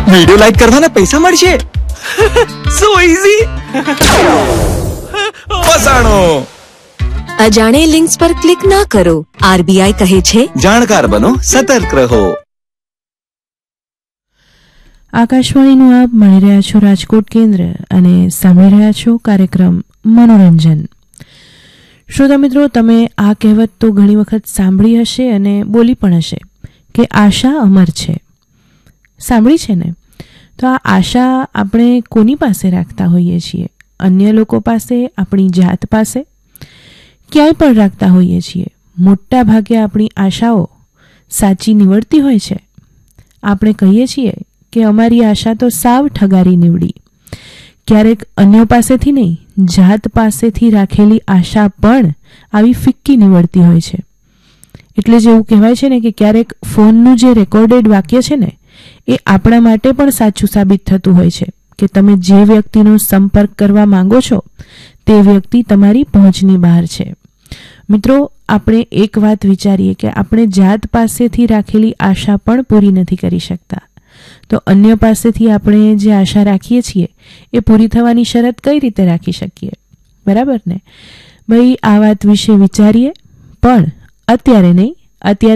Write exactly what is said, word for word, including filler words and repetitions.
Video like કરવાના પૈસા મળશે. સો ઈઝી. ફસાણો. અજાણે લિંક્સ પર ક્લિક ના કરો. આરબીઆઈ કહે છે, જાણકાર બનો, સતર્ક રહો. આકાશવાણીનું આપ મળી રહ્યા છો રાજકોટ કેન્દ્ર અને સાંભળી રહ્યા છો કાર્યક્રમ મનોરંજન. શ્રોતા મિત્રો, તમે આ કહેવત તો ઘણી વખત સાંભળી હશે અને બોલી પણ હશે કે આશા અમર છે. સાંભળી છે ને? તો આ આશા આપણે કોની પાસે રાખતા હોઈએ છીએ? અન્ય લોકો પાસે, આપણી જાત પાસે, ક્યાંય પણ રાખતા હોઈએ છીએ. મોટા ભાગે આપણી આશાઓ સાચી નીવડતી હોય છે. આપણે કહીએ છીએ કે અમારી આશા તો સાવ ઠગારી નીવડી. ક્યારેક અન્યો પાસેથી નહીં, જાત પાસેથી રાખેલી આશા પણ આવી ફિક્કી નીવડતી હોય છે. એટલે જ એવું કહેવાય છે ને કે ક્યારેક ફોનનું જે રેકોર્ડેડ વાક્ય છે ને એ આપણા માટે પણ સાચું સાબિત થતું હોય છે કે તમે જે વ્યક્તિનો સંપર્ક કરવા માંગો છો તે વ્યક્તિ તમારી પહોંચની બહાર છે. મિત્રો, આપણે એક વાત વિચારીએ કે આપણે જાત પાસેથી રાખેલી આશા પણ પૂરી નથી કરી શકતા, તો અન્ય પાસેથી આપણે જે આશા રાખીએ છીએ એ પૂરી થવાની શરત કઈ રીતે રાખી શકીએ? બરાબર ને ભાઈ? આ વાત વિશે વિચારીએ, પણ અત્યારે નહીં. અત્યારે